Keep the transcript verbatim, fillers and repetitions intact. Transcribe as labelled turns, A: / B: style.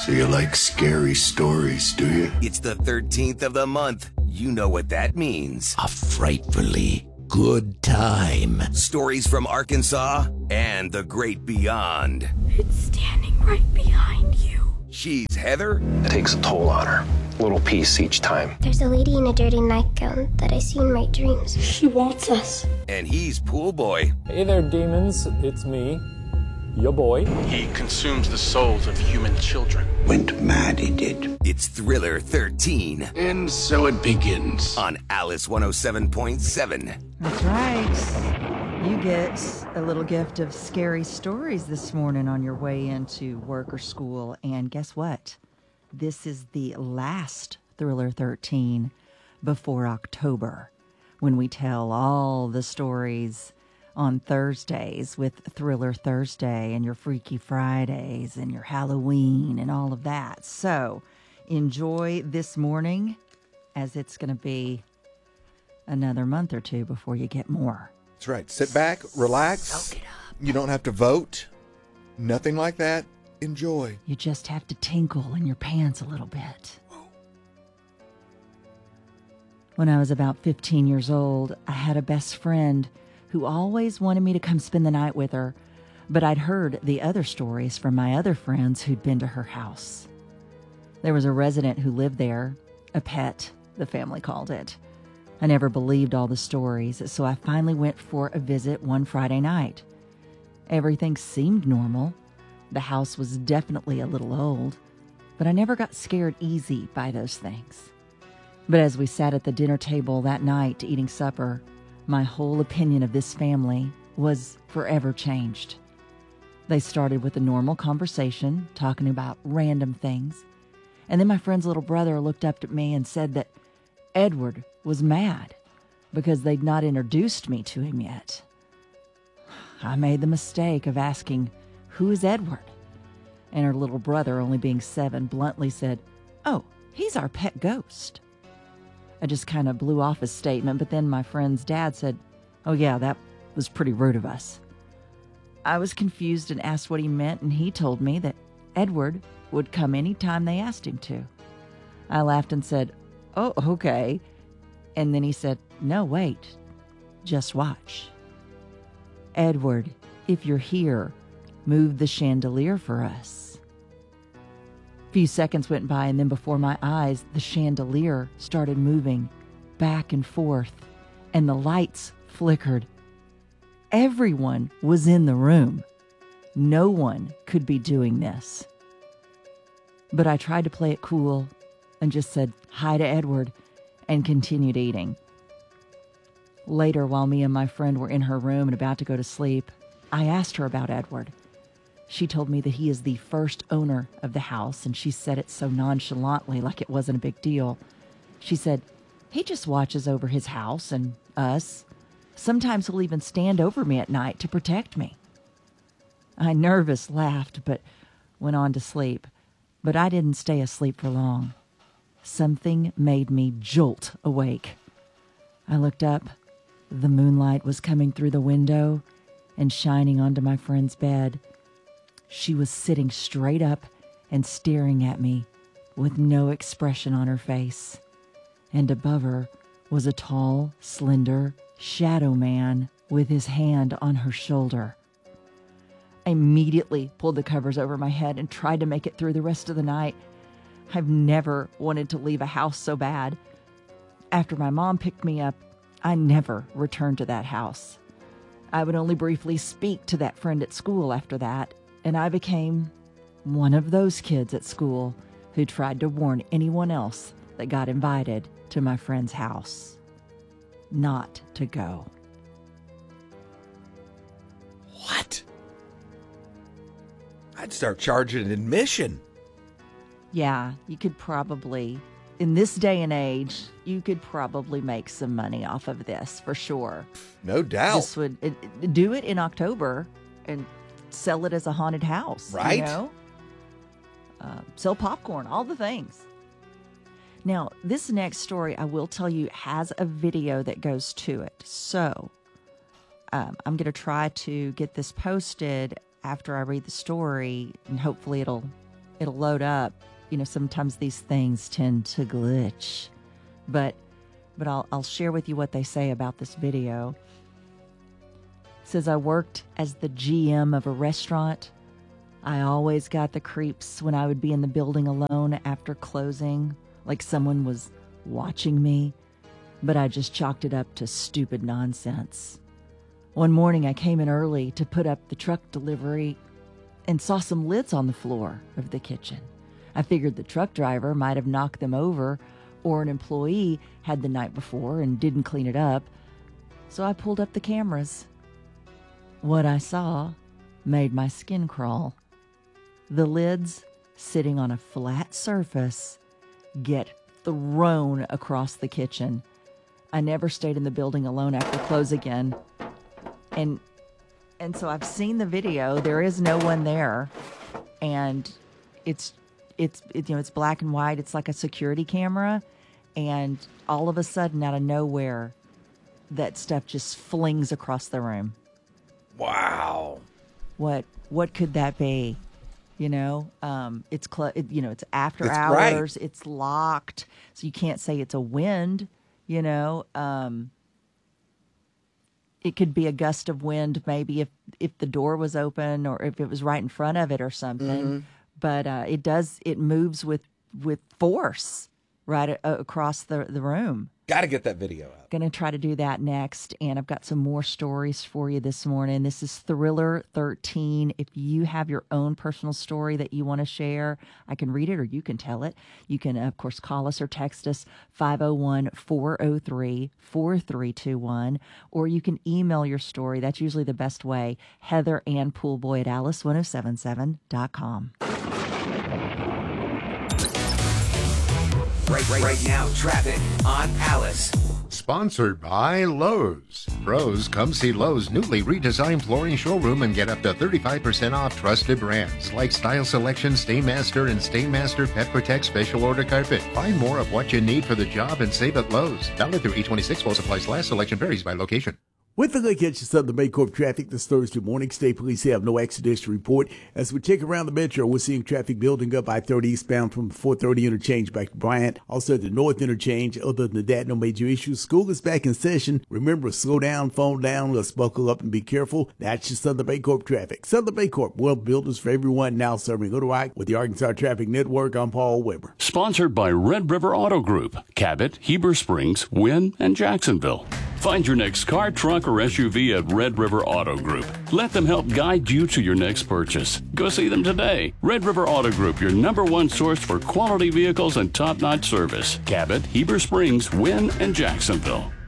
A: So you like scary stories, do you?
B: It's the thirteenth of the month. You know what that means.
C: A frightfully good time.
B: Stories from Arkansas and the great beyond.
D: It's standing right behind you.
B: She's Heather.
E: It takes a toll on her. A little piece each time.
F: There's a lady in a dirty nightgown that I see in my dreams.
D: She wants us.
B: And he's Pool Boy.
G: Hey there, demons. It's me, your boy.
H: He consumes the souls of human children.
A: Went mad, he did.
B: It's Thriller thirteen.
A: And so it begins.
B: On Alice one oh seven point seven.
I: That's right. You get a little gift of scary stories this morning on your way into work or school. And guess what? This is the last Thriller thirteen before October, when we tell all the stories on Thursdays with Thriller Thursday and your Freaky Fridays and your Halloween and all of that. So enjoy this morning, as it's going to be another month or two before you get more.
J: That's right. Sit back, relax.
I: Soak it up.
J: You don't have to vote. Nothing like that. Enjoy.
I: You just have to tinkle in your pants a little bit. When I was about fifteen years old, I had a best friend who always wanted me to come spend the night with her, but I'd heard the other stories from my other friends who'd been to her house. There was a resident who lived there, a pet, the family called it. I never believed all the stories, so I finally went for a visit one Friday night. Everything seemed normal. The house was definitely a little old, but I never got scared easy by those things. But as we sat at the dinner table that night eating supper, my whole opinion of this family was forever changed. They started with a normal conversation, talking about random things, and then my friend's little brother looked up at me and said that Edward was mad because they'd not introduced me to him yet. I made the mistake of asking, "Who is Edward?" And her little brother, only being seven, bluntly said, "Oh, he's our pet ghost." I just kind of blew off his statement, but then my friend's dad said, "Oh yeah, that was pretty rude of us." I was confused and asked what he meant, and he told me that Edward would come any time they asked him to. I laughed and said, "Oh, okay." And then he said, "No, wait, just watch. Edward, if you're here, move the chandelier for us." A few seconds went by, and then before my eyes, the chandelier started moving back and forth, and the lights flickered. Everyone was in the room. No one could be doing this. But I tried to play it cool and just said hi to Edward and continued eating. Later, while me and my friend were in her room and about to go to sleep, I asked her about Edward. She told me that he is the first owner of the house, and she said it so nonchalantly, like it wasn't a big deal. She said, "He just watches over his house and us. Sometimes he'll even stand over me at night to protect me." I nervous laughed, but went on to sleep. But I didn't stay asleep for long. Something made me jolt awake. I looked up. The moonlight was coming through the window and shining onto my friend's bed. She was sitting straight up and staring at me with no expression on her face. And above her was a tall, slender shadow man with his hand on her shoulder. I immediately pulled the covers over my head and tried to make it through the rest of the night. I've never wanted to leave a house so bad. After my mom picked me up, I never returned to that house. I would only briefly speak to that friend at school after that, and I became one of those kids at school who tried to warn anyone else that got invited to my friend's house not to go.
J: What? I'd start charging admission.
I: Yeah, you could probably, in this day and age, you could probably make some money off of this for sure.
J: No doubt.
I: This would it, it- do it in October and sell it as a haunted house,
J: Right.
I: You know? Uh, sell popcorn, all the things. Now, this next story, I will tell you, has a video that goes to it. So, um, I'm going to try to get this posted after I read the story, and hopefully it'll it'll load up. You know, sometimes these things tend to glitch. But but I'll I'll share with you what they say about this video. It says, I worked as the G M of a restaurant. I always got the creeps when I would be in the building alone after closing, like someone was watching me, but I just chalked it up to stupid nonsense. One morning I came in early to put up the truck delivery and saw some lids on the floor of the kitchen. I figured the truck driver might have knocked them over, or an employee had the night before and didn't clean it up, so I pulled up the cameras. What I saw made my skin crawl. The lids, sitting on a flat surface, get thrown across the kitchen. I never stayed in the building alone after close again. And and so I've seen the video. There is no one there. And it's it's it, you know, it's black and white. It's like a security camera. And all of a sudden, out of nowhere, that stuff just flings across the room.
C: Wow.
I: What what could that be? You know, um, it's cl- it, you know, it's after
C: It's
I: hours.
C: bright.
I: It's locked, so you can't say it's a wind. You know, um, it could be a gust of wind, maybe if if the door was open or if it was right in front of it or something.
C: Mm-hmm.
I: But uh, it does it moves with with force right a- across the the room.
C: Got to get that video out.
I: Going to try to do that next, and I've got some more stories for you this morning. This is Thriller thirteen. If you have your own personal story that you want to share, I can read it or you can tell it. You can, of course, call us or text us five oh one, four oh three, four three two one, or you can email your story. That's usually the best way. Heather Ann Poolboy at alice ten seventy-seven dot com.
B: Right, right, right now, traffic on Alice.
K: Sponsored by Lowe's. Pros, come see Lowe's newly redesigned flooring showroom and get up to thirty-five percent off trusted brands like Style Selection, Stainmaster, and Stainmaster Pet Protect Special Order Carpet. Find more of what you need for the job and save at Lowe's. Valid through eight twenty-six. While supplies last. Selection varies by location.
L: With the look at your Southern Baycorp traffic this Thursday morning, State Police have no accidents to report. As we check around the metro, we're seeing traffic building up I thirty eastbound from four thirty interchange back to Bryant. Also at the north interchange. Other than that, no major issues. School is back in session. Remember, slow down, phone down. Let's buckle up and be careful. That's your Southern Baycorp traffic. Southern Baycorp, well builders for everyone, now serving Little Rock with the Arkansas Traffic Network. I'm Paul Weber.
M: Sponsored by Red River Auto Group, Cabot, Heber Springs, Wynn, and Jacksonville. Find your next car, truck, or S U V at Red River Auto Group. Let them help guide you to your next purchase. Go see them today. Red River Auto Group, your number one source for quality vehicles and top-notch service. Cabot, Heber Springs, Wynn, and Jacksonville.